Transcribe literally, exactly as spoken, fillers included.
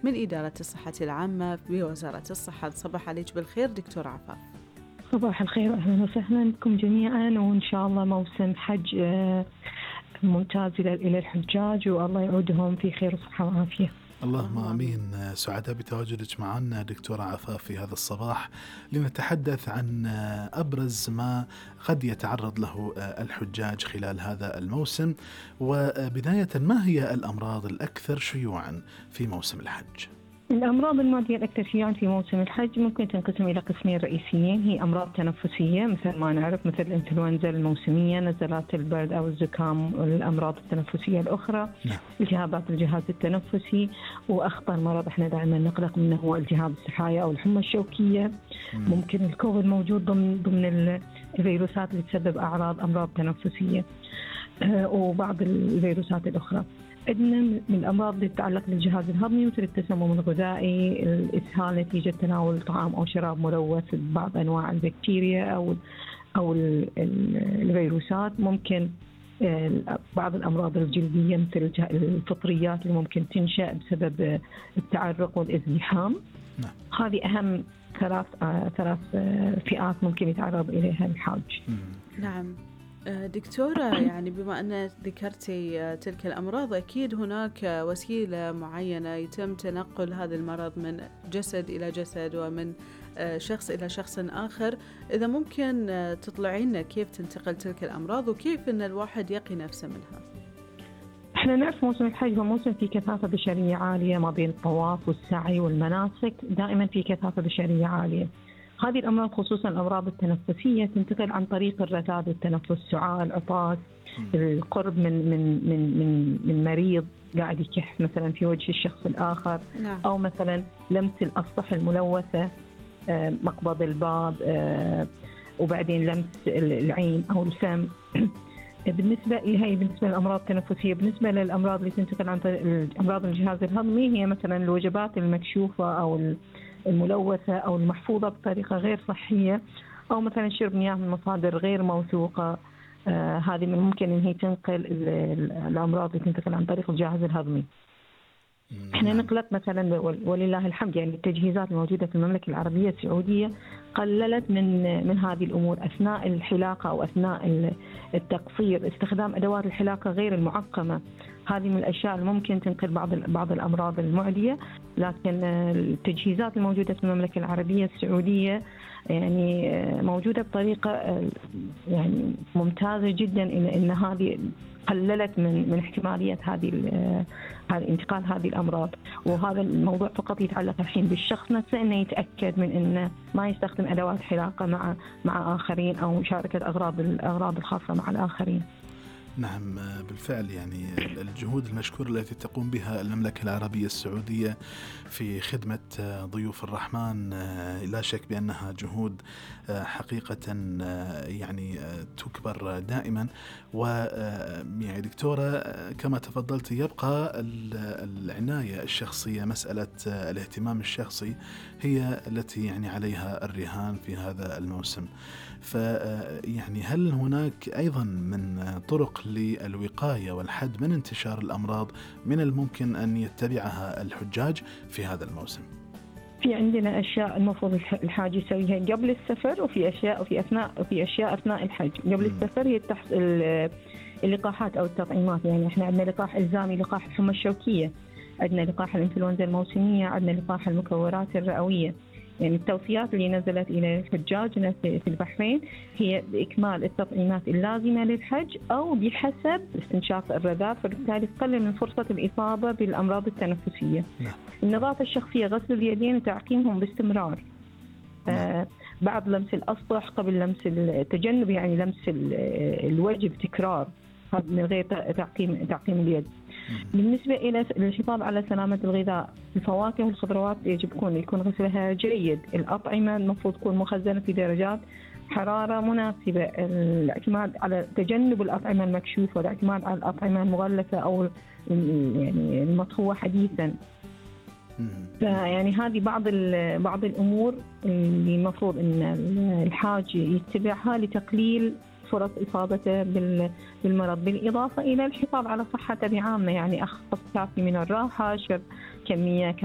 من إدارة الصحة العامة بوزارة الصحة. صباح عليك بالخير دكتور عفاف. صباح الخير، أهلا وسهلا بكم جميعا، وإن شاء الله موسم حج ممتاز إلى الحجاج، والله يعودهم في خير وصحة وعافية. اللهم آمين. سعداء بتواجدك معنا دكتورة عفاف في هذا الصباح لنتحدث عن أبرز ما قد يتعرض له الحجاج خلال هذا الموسم. وبداية، ما هي الأمراض الأكثر شيوعا في موسم الحج؟ الأمراض المعدية الأكثر شيوعا في موسم الحج ممكن تنقسم إلى قسمين رئيسيين. هي أمراض تنفسية مثل ما نعرف، مثل الإنفلونزا الموسمية، نزلات البرد أو الزكام، والأمراض التنفسية الأخرى نعم. التهابات الجهاز التنفسي، وأخطر مرض إحنا دائما نقلق منه هو التهاب السحايا أو الحمى الشوكية. مم. ممكن الكوفيد موجود ضمن ضمن الفيروسات اللي تسبب أعراض أمراض تنفسية، وبعض الفيروسات الأخرى. عندنا من الأمراض اللي تتعلق بالجهاز الهضمي مثل التسمم الغذائي، الإسهال نتيجة تناول طعام أو شراب ملوث ببعض أنواع البكتيريا أو أو الفيروسات. ممكن بعض الأمراض الجلدية مثل الفطريات اللي ممكن تنشأ بسبب التعرق والازدحام. نعم. هذه أهم ثلاث ثلاث فئات ممكن يتعرض إليها الحاج. نعم دكتورة، يعني بما أن ذكرتي تلك الأمراض، أكيد هناك وسيلة معينة يتم تنقل هذا المرض من جسد إلى جسد ومن شخص إلى شخص آخر. إذا ممكن تطلعينا كيف تنتقل تلك الأمراض وكيف أن الواحد يقي نفسه منها؟ احنا نعرف موسم الحج هو موسم فيه كثافة بشرية عالية ما بين الطواف والسعي والمناسك، دائما في كثافة بشرية عالية. هذه الأمراض خصوصا الأمراض التنفسية تنتقل عن طريق الرذاذ والتنفس، سعال، عطاس، القرب من من من من من مريض قاعد يكح مثلا في وجه الشخص الآخر. نعم. أو مثلا لمس الأسطح الملوثة، مقبض الباب، وبعدين لمس العين أو الفم. بالنسبة هي بالنسبة للأمراض التنفسية. بالنسبة للأمراض اللي تنتقل عن طريق أمراض الجهاز الهضمي هي مثلا الوجبات المكشوفة أو الملوثة أو المحفوظة بطريقة غير صحية، أو مثلا شرب مياه من مصادر غير موثوقة. آه هذه من ممكن أن هي تنقل الأمراض اللي تنتقل عن طريق الجهاز الهضمي. احنا نقلق مثلا ولله الحمد، يعني التجهيزات الموجودة في المملكة العربية السعودية قللت من من هذه الأمور أثناء الحلاقة أو أثناء التقصير. استخدام أدوات الحلاقة غير المعقمة، هذه من الأشياء اللي ممكن تنقل بعض بعض الأمراض المعدية. لكن التجهيزات الموجودة في المملكة العربية السعودية يعني موجودة بطريقة يعني ممتازة جدا، إن إن هذه قللت من من احتمالية هذه هذه انتقال هذه الأمراض. وهذا الموضوع فقط يتعلق الحين بالشخص نفسه، إنه يتأكد من إنه ما يستخدم أدوات حلاقة مع مع آخرين أو مشاركة أغراض الأغراض الخاصة مع الآخرين. نعم بالفعل، يعني الجهود المشكورة التي تقوم بها المملكة العربية السعودية في خدمة ضيوف الرحمن لا شك بأنها جهود حقيقة يعني تكبر دائما. ويعني دكتورة كما تفضلت، يبقى العناية الشخصية، مسألة الاهتمام الشخصي هي التي يعني عليها الرهان في هذا الموسم. فيعني هل هناك أيضا من طرق للوقاية والحد من انتشار الأمراض من الممكن أن يتبعها الحجاج في هذا الموسم؟ في عندنا أشياء المفروض الحاج يسويها قبل السفر، وفي أشياء وفي أثناء وفي أشياء أثناء الحج. قبل م. السفر هي التحص... اللقاحات أو التطعيمات. يعني إحنا عندنا لقاح إلزامي، لقاح الحمى الشوكية، عندنا لقاح الإنفلونزا الموسمية، عندنا لقاح المكورات الرئوية. يعني التوصيات اللي نزلت إلى الحجاج في البحرين هي بإكمال التطعيمات اللازمة للحج أو بحسب استنشاق الرذاذ، فبالتالي تقلل من فرصة الإصابة بالأمراض التنفسية. نعم. النظافة الشخصية، غسل اليدين وتعقيمهم باستمرار. آه بعد لمس الأسطح قبل لمس التجنب، يعني لمس الوجه بتكرار من غير تعقيم تعقيم اليد. بالنسبة إلى الحفاظ على سلامة الغذاء، الفواكه والخضروات يجب يكون يكون غسلها جيد. الأطعمة المفروض تكون مخزنة في درجات حرارة مناسبة. الاعتماد على تجنب الأطعمة المكشوفة والاعتماد على الأطعمة المغلفة أو يعني المطهوة حديثا. فيعني هذه بعض بعض الأمور اللي المفروض إن الحاج يتبعها لتقليل فرص إصابته بالمرض، بالإضافة إلى الحفاظ على صحته بعامة. يعني أخذ كافي من الراحة، شرب كمية